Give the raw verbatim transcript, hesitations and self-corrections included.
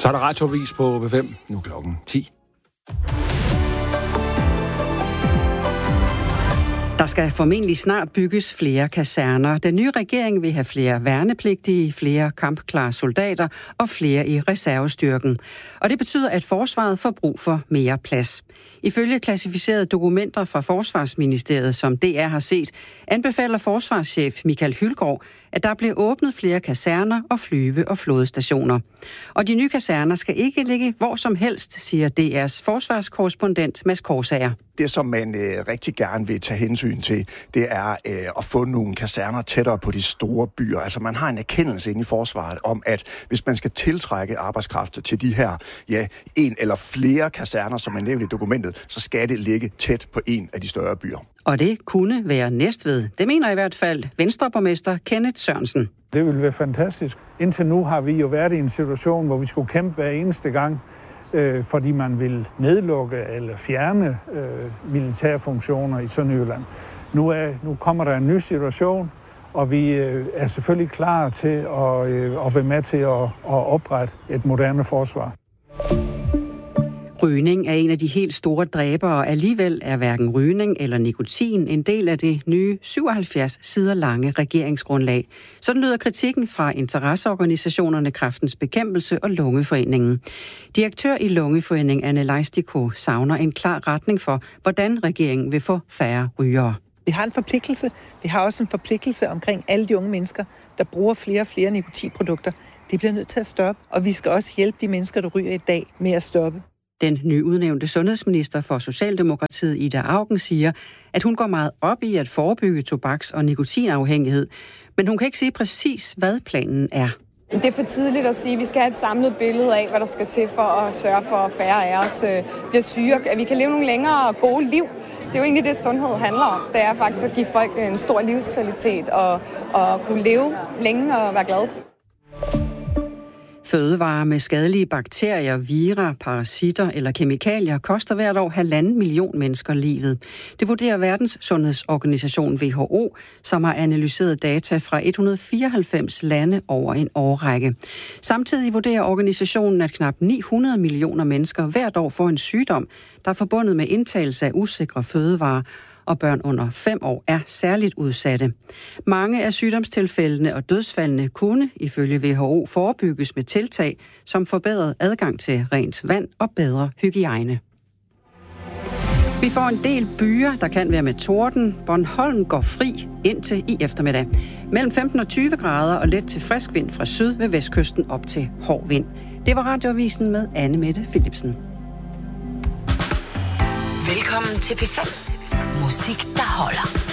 Så er der radioavis på B fem, nu klokken ti. Der skal formentlig snart bygges flere kaserner. Den nye regering vil have flere værnepligtige, flere kampklare soldater og flere i reservestyrken. Og det betyder, at forsvaret får brug for mere plads. Ifølge klassificerede dokumenter fra Forsvarsministeriet, som D R har set, anbefaler forsvarschef Michael Hylgaard, at der bliver åbnet flere kaserner og flyve- og flådestationer. Og de nye kaserner skal ikke ligge hvor som helst, siger D R's forsvarskorrespondent Mads Korsager. Det, som man øh, rigtig gerne vil tage hensyn til, det er øh, at få nogle kaserner tættere på de store byer. Altså man har en erkendelse inde i forsvaret om, at hvis man skal tiltrække arbejdskraft til de her, ja, en eller flere kaserner, som er nævnt i dokumentet, så skal det ligge tæt på en af de større byer. Og det kunne være Næstved. Det mener i hvert fald Venstreborgmester Kenneth Sørensen. Det ville være fantastisk. Indtil nu har vi jo været i en situation, hvor vi skulle kæmpe hver eneste gang, øh, fordi man vil nedlukke eller fjerne øh, militære funktioner i Sønderjylland. Nu, er, nu kommer der en ny situation, og vi øh, er selvfølgelig klar til at, øh, at være med til at, at oprette et moderne forsvar. Rygning er en af de helt store dræbere, og alligevel er hverken rygning eller nikotin en del af det nye syvoghalvfjerds sider lange regeringsgrundlag. Sådan lyder kritikken fra interesseorganisationerne Kræftens Bekæmpelse og Lungeforeningen. Direktør i Lungeforeningen Anne Leistiko savner en klar retning for, hvordan regeringen vil få færre rygere. Vi har en forpligtelse. Vi har også en forpligtelse omkring alle de unge mennesker, der bruger flere og flere nikotinprodukter. De bliver nødt til at stoppe, og vi skal også hjælpe de mennesker, der ryger i dag, med at stoppe. Den nyudnævnte sundhedsminister for Socialdemokratiet, Ida Auken, siger, at hun går meget op i at forebygge tobaks- og nikotinafhængighed, men hun kan ikke sige præcis, hvad planen er. Det er for tidligt at sige, at vi skal have et samlet billede af, hvad der skal til for at sørge for, at færre af os bliver syge, at vi kan leve nogle længere og gode liv. Det er jo egentlig det, sundhed handler om. Det er faktisk at give folk en stor livskvalitet og, og kunne leve længe og være glade. Fødevarer med skadelige bakterier, vira, parasitter eller kemikalier koster hvert år halvanden million mennesker livet. Det vurderer Verdens Sundhedsorganisation W H O, som har analyseret data fra et hundrede og fireoghalvfems lande over en årrække. Samtidig vurderer organisationen, at knap ni hundrede millioner mennesker hvert år får en sygdom, der er forbundet med indtagelse af usikre fødevarer, og børn under fem år er særligt udsatte. Mange af sygdomstilfældene og dødsfaldene kunne, ifølge W H O, forebygges med tiltag, som forbedret adgang til rent vand og bedre hygiejne. Vi får en del byer, der kan være med torden. Bornholm går fri indtil i eftermiddag. Mellem femten og tyve grader og let til frisk vind fra syd ved vestkysten op til hård vind. Det var Radioavisen med Anne Mette Philipsen. Velkommen til P fem. Musik, der holder.